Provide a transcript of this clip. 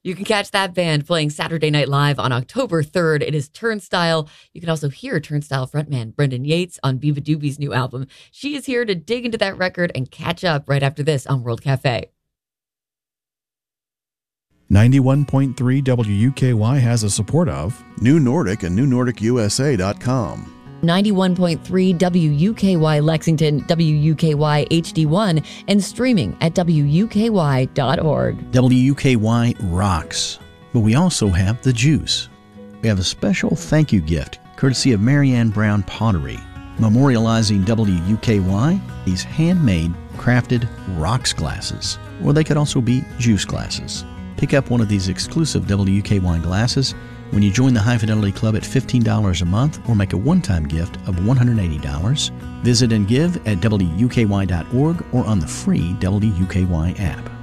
You can catch that band playing Saturday Night Live on October 3rd. It is Turnstile. You can also hear Turnstile frontman Brendan Yates on Viva Doobie's new album. She is here to dig into that record and catch up right after this on World Cafe. 91.3 WUKY has a support of New Nordic and NewNordicUSA.com. 91.3 WUKY Lexington, WUKY HD1, and streaming at WUKY.org. WUKY rocks, but we also have the juice. We have a special thank you gift courtesy of Marianne Brown Pottery, memorializing WUKY, these handmade, crafted rocks glasses, or they could also be juice glasses. Pick up one of these exclusive WUKY glasses when you join the High Fidelity Club at $15 a month or make a one-time gift of $180. Visit and give at WUKY.org or on the free WUKY app.